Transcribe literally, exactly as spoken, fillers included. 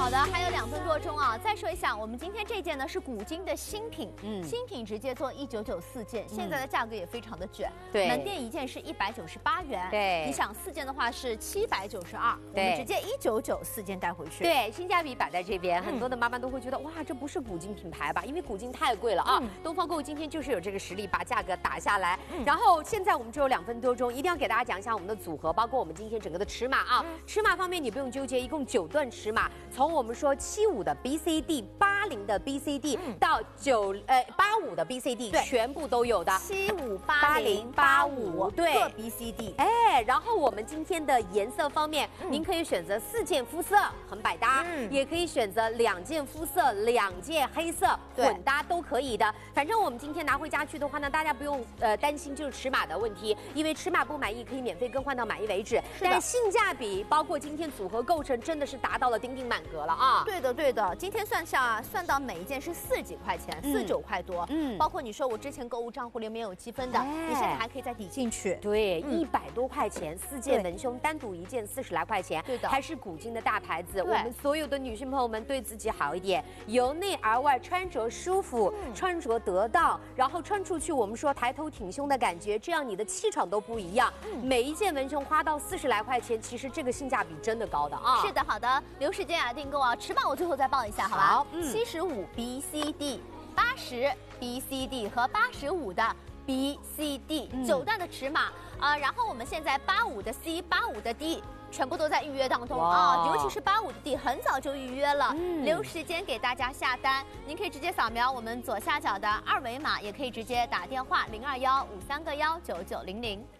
好的，还有两分多钟啊。再说一下，我们今天这件呢是古今的新品，嗯，新品直接做一九九四件，现在的价格也非常的卷，对，门店一件是一百九十八元，对，你想四件的话是七百九十二，我们直接一九九四件带回去， 对，性价比摆在这边，很多的妈妈都会觉得哇，这不是古今品牌吧？因为古今太贵了啊。嗯、东方购物今天就是有这个实力把价格打下来，嗯、然后现在我们只有两分多钟，一定要给大家讲一下我们的组合，包括我们今天整个的尺码啊，嗯、尺码方面你不用纠结，一共九段尺码，从我们说七五的 B C D、八零的 B C D、嗯、到九呃八五的 B C D， 全部都有的。 七五、八零、八五，对，各 B C D。 哎，然后我们今天的颜色方面，嗯、您可以选择四件肤色，很百搭，嗯、也可以选择两件肤色，两件黑色混搭都可以的。反正我们今天拿回家去的话呢，大家不用呃担心就是尺码的问题，因为尺码不满意可以免费更换到满意为止。但是性价比，包括今天组合构成，真的是达到了丁丁满格了啊！ 对的，对的，今天算下算到每一件是四几块钱，四九块多，嗯，包括你说我之前购物账户里面有积分的，哎、你现在还可以再抵进去。 对，一百、嗯、多块钱四件文胸，单独一件四十来块钱， 对的， 还是古今的大牌子。我们所有的女性朋友们对自己好一点，由内而外穿着舒服，嗯、穿着得当，然后穿出去我们说抬头挺胸的感觉，这样你的气场都不一样。嗯、每一件文胸花到四十来块钱，其实这个性价比真的高的啊！ 是的，好的，留时间来订购啊！尺码我最后再报一下，好吧？好，七十五 B C D、八十 B C D 和八十五的 B C D 九、嗯、段的尺码啊、呃，然后我们现在八五的 C、八五的 D 全部都在预约当中啊，尤其是八五的 D 很早就预约了，嗯、留时间给大家下单。您可以直接扫描我们左下角的二维码，也可以直接打电话零二幺五三个幺九九零零。